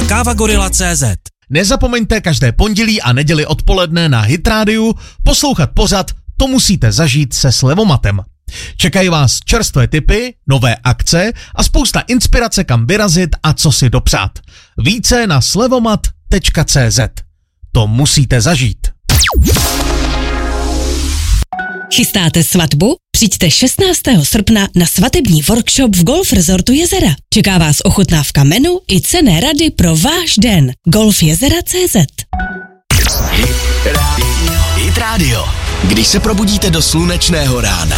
kavagorilla.cz. Nezapomeňte každé pondělí a neděli odpoledne na Hit Radio poslouchat pořad To musíte zažít se Slevomatem. Čekají vás čerstvé tipy, nové akce a spousta inspirace, kam vyrazit a co si dopřát. Více na slevomat.cz. To musíte zažít. Chystáte svatbu? Přijďte 16. srpna na svatební workshop v Golf Resortu Jezera. Čeká vás ochutnávka menu i cenné rady pro váš den. golfjezera.cz. Hit Radio. Když se probudíte do slunečného rána.